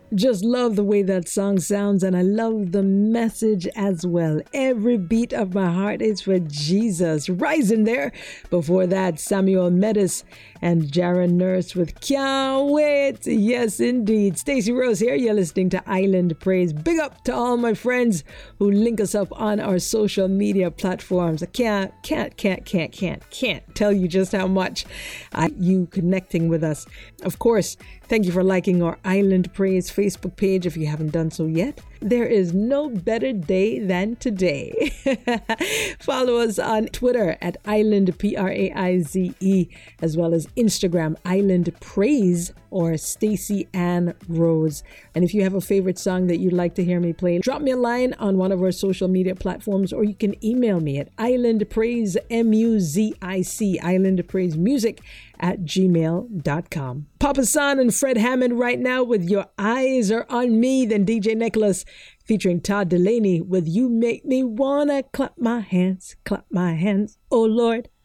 Just love the way that song sounds, and I love the message as well. Every beat of my heart is for Jesus. Rising there. Before that, Samuel Metis and Jaron Nurse with Can't Wait. Yes, indeed. Stacey Rose here. You're listening to Island Praise. Big up to all my friends who link us up on our social media platforms. I can't tell you just how much you connecting with us. Of course, thank you for liking our Island Praise Facebook page if you haven't done so yet. There is no better day than today. Follow us on Twitter at Island Praize, as well as Instagram Island Praise or Stacey Ann Rose. And if you have a favorite song that you'd like to hear me play, drop me a line on one of our social media platforms, or you can email me at islandpraisemusic, islandpraisemusic@gmail.com. Papa San and Fred Hammond right now with Your Eyes Are On Me, then DJ Nicholas featuring Todd Delaney with You Make Me Wanna Clap My Hands, oh Lord.